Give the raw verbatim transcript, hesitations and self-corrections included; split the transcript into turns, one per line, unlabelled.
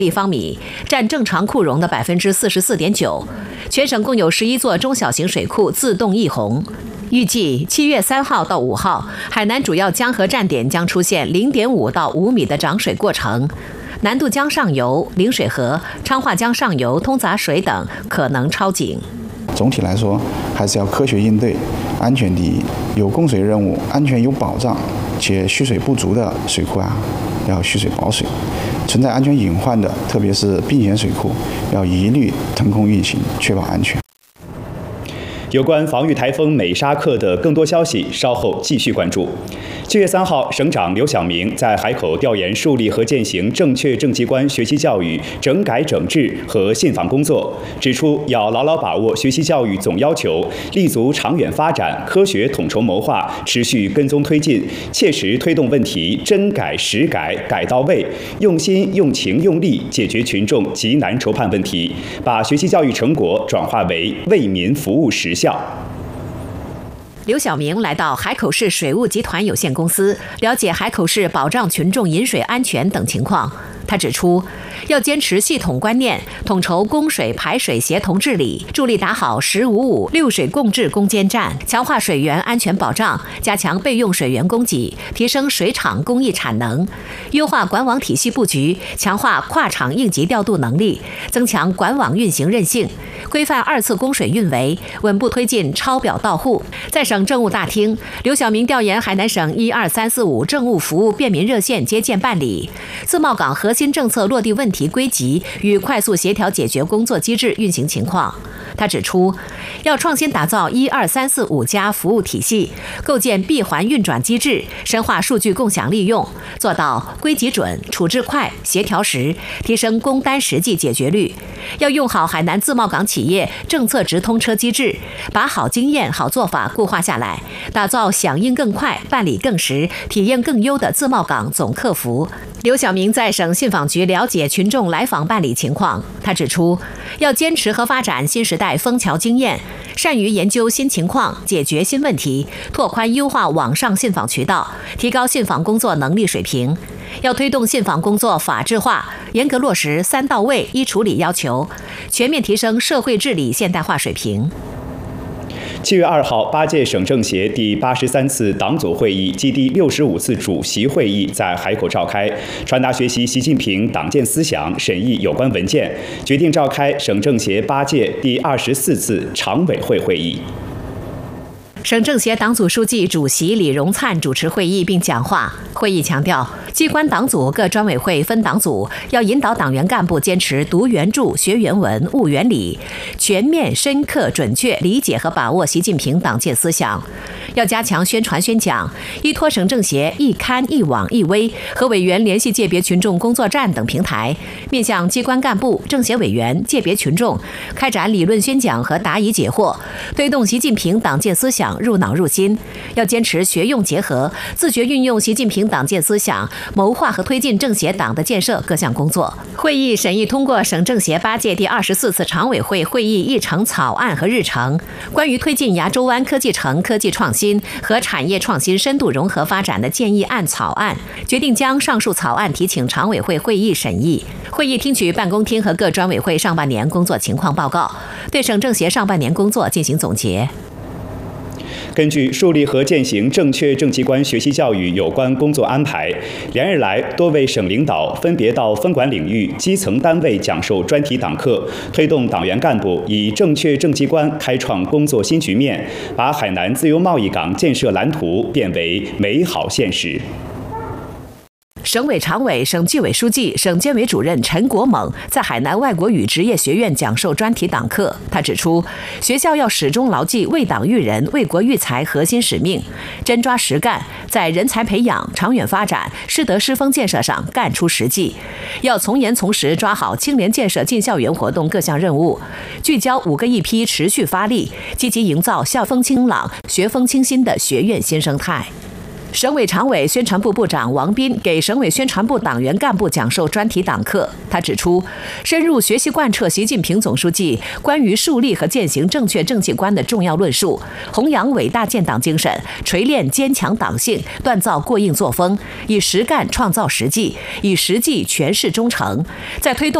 立方米，占正常库容的百分之四十四点九。全省共有十一座中小型水库自动溢洪。预计七月三号到五号，海南主要江河站点将出现零点五到五米的涨水过程。南渡江上游、陵水河、昌化江上游通杂水等可能超警。
总体来说，还是要科学应对，安全第一。有供水任务，安全有保障，且蓄水不足的水库啊，要蓄水保水；存在安全隐患的，特别是并险水库，要一律腾空运行，确保安全。
有关防御台风美沙克的更多消息，稍后继续关注。七月三号，省长刘晓明在海口调研树立和践行正确政绩观学习教育整改整治和信访工作，指出要牢牢把握学习教育总要求，立足长远发展，科学统筹谋划，持续跟踪推进，切实推动问题真改实改改到位，用心用情用力解决群众急难愁盼问题，把学习教育成果转化为为民服务实效。
刘晓明来到海口市水务集团有限公司，了解海口市保障群众饮水安全等情况。他指出，要坚持系统观念，统筹供水排水协同治理，助力打好“十五五”六水共治攻坚战，强化水源安全保障，加强备用水源供给，提升水厂工艺产能，优化管网体系布局，强化跨厂应急调度能力，增强管网运行韧性，规范二次供水运维，稳步推进抄表到户。在省政务大厅，刘晓明调研海南省一二三四五政务服务便民热线接见办理，自贸港核心政策落地问题归集与快速协调解决工作机制运行情况。他指出，要创新打造一二三四五家服务体系，构建闭环运转机制，深化数据共享利用，做到归集准、处置快、协调实，提升工单实际解决率。要用好海南自贸港企业政策直通车机制，把好经验、好做法固化下来，打造响应更快、办理更实、体验更优的自贸港总客服。刘晓明在省信访局了解群众来访办理情况，他指出，要坚持和发展新时代枫桥经验，善于研究新情况，解决新问题，拓宽优化网上信访渠道，提高信访工作能力水平。要推动信访工作法治化，严格落实三到位一处理要求，全面提升社会治理现代化水平。
七月二号，八届省政协第八十三次党组会议及第六十五次主席会议在海口召开，传达学习习近平党建思想，审议有关文件，决定召开省政协八届第二十四次常委会会议。
省政协党组书记、主席李荣灿主持会议并讲话。会议强调，机关党组各专委会分党组要引导党员干部坚持读原著、学原文、悟原理，全面、深刻、准确理解和把握习近平党建思想。要加强宣传宣讲，依托省政协一刊一网一微和委员联系界别群众工作站等平台，面向机关干部、政协委员、界别群众开展理论宣讲和答疑解惑，推动习近平党建思想入脑入心。要坚持学用结合，自觉运用习近平党建思想，谋划和推进政协党的建设各项工作。会议审议通过省政协八届第二十四次常委会会议议程草案和日程，关于推进牙洲湾科技城科技创新和产业创新深度融合发展的建议案草案，决定将上述草案提请常委会会议审议。会议听取办公厅和各专委会上半年工作情况报告，对省政协上半年工作进行总结。
根据树立和践行正确政绩观学习教育有关工作安排，连日来多位省领导分别到分管领域、基层单位讲授专题党课，推动党员干部以正确政绩观开创工作新局面，把海南自由贸易港建设蓝图变为美好现实。
省委常委、省纪委书记、省监委主任陈国猛在海南外国语职业学院讲授专题党课。他指出，学校要始终牢记为党育人、为国育才核心使命，真抓实干，在人才培养、长远发展、师德师风建设上干出实际。要从严从实抓好青年建设进校园活动各项任务，聚焦五个一批持续发力，积极营造校风清朗、学风清新的学院新生态。 省委常委、宣传部部长王斌给省委宣传部党员干部讲授专题党课。他指出，深入学习贯彻习近平总书记关于树立和践行正确政绩观的重要论述，弘扬伟大建党精神，锤炼坚强党性，锻造过硬作风，以实干创造实际，以实际诠释忠诚，在推动